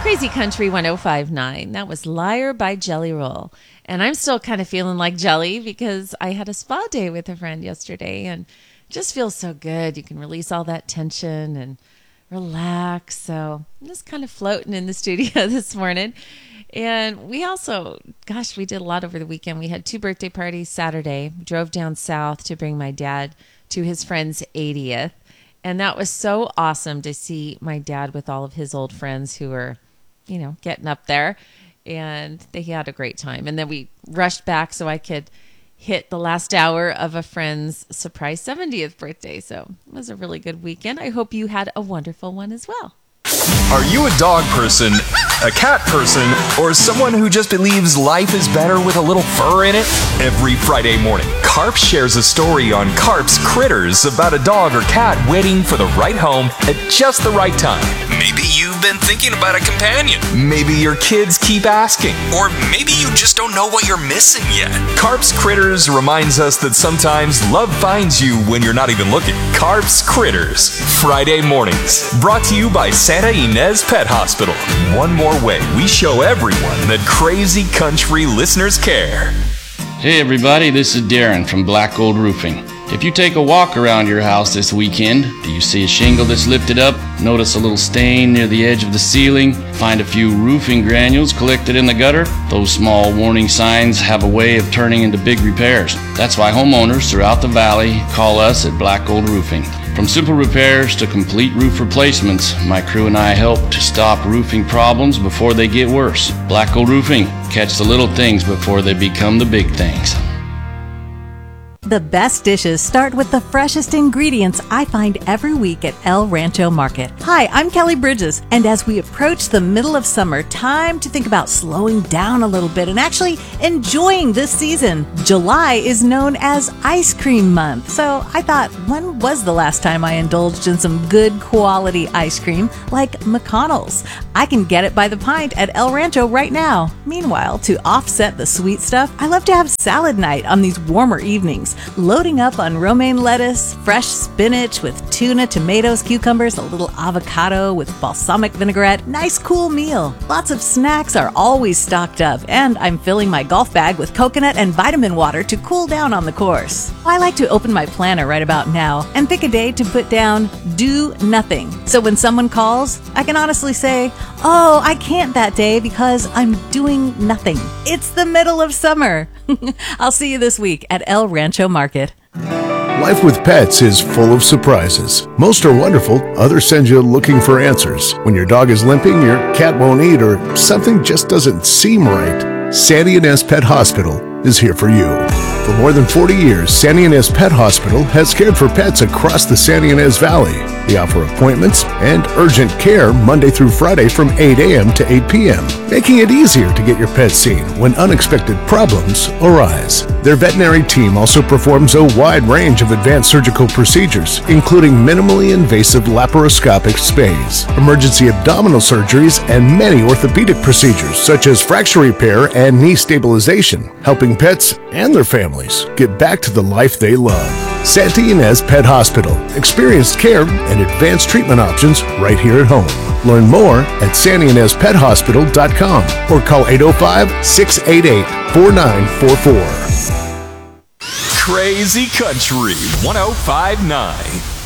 Crazy Country 105.9. That was Liar by Jelly Roll. And I'm still kind of feeling like jelly because I had a spa day with a friend yesterday and it just feels so good. You can release all that tension and relax. So I'm just kind of floating in the studio this morning. And we also, we did a lot over the weekend. We had 2 birthday parties Saturday, drove down south to bring my dad to his friend's 80th. And that was so awesome to see my dad with all of his old friends who were, getting up there. And they had a great time. And then we rushed back so I could hit the last hour of a friend's surprise 70th birthday. So it was a really good weekend. I hope you had a wonderful one as well. Are you a dog person, a cat person, or someone who just believes life is better with a little fur in it? Every Friday morning, Carp shares a story on Carp's Critters about a dog or cat waiting for the right home at just the right time. Maybe you've been thinking about a companion. Maybe your kids keep asking. Or maybe you just don't know what you're missing yet. Carp's Critters reminds us that sometimes love finds you when you're not even looking. Carp's Critters, Friday mornings. Brought to you by Santa Ynez Pet Hospital. One more way we show everyone that Crazy Country listeners care. Hey everybody, this is Darren from Black Gold Roofing. If you take a walk around your house this weekend, do you see a shingle that's lifted up? Notice a little stain near the edge of the ceiling? Find a few roofing granules collected in the gutter? Those small warning signs have a way of turning into big repairs. That's why homeowners throughout the valley call us at Black Gold Roofing. From simple repairs to complete roof replacements, my crew and I help to stop roofing problems before they get worse. Black Gold Roofing, catch the little things before they become the big things. The best dishes start with the freshest ingredients I find every week at El Rancho Market. Hi, I'm Kelly Bridges, and as we approach the middle of summer, time to think about slowing down a little bit and actually enjoying this season. July is known as Ice Cream Month, so I thought, when was the last time I indulged in some good quality ice cream like McConnell's? I can get it by the pint at El Rancho right now. Meanwhile, to offset the sweet stuff, I love to have salad night on these warmer evenings. Loading up on romaine lettuce, fresh spinach with tuna, tomatoes, cucumbers, a little avocado with balsamic vinaigrette. Nice cool meal. Lots of snacks are always stocked up, and I'm filling my golf bag with coconut and vitamin water to cool down on the course. I like to open my planner right about now and pick a day to put down do nothing. So when someone calls, I can honestly say, oh, I can't that day because I'm doing nothing. It's the middle of summer. I'll see you this week at El Rancho Market. Life with pets is full of surprises. Most are wonderful, others send you looking for answers. When your dog is limping, your cat won't eat, or something just doesn't seem right, Santa Ynez Pet Hospital is here for you. For more than 40 years, Santa Ynez Pet Hospital has cared for pets across the Santa Ynez Valley. They offer appointments and urgent care Monday through Friday from 8 a.m. to 8 p.m., making it easier to get your pet seen when unexpected problems arise. Their veterinary team also performs a wide range of advanced surgical procedures, including minimally invasive laparoscopic spays, emergency abdominal surgeries, and many orthopedic procedures such as fracture repair and knee stabilization, helping pets and their families get back to the life they love. Santa Ynez Pet Hospital. Experienced care and advanced treatment options right here at home. Learn more at santaynezpethospital.com or call 805-688-4944. Crazy Country 105.9.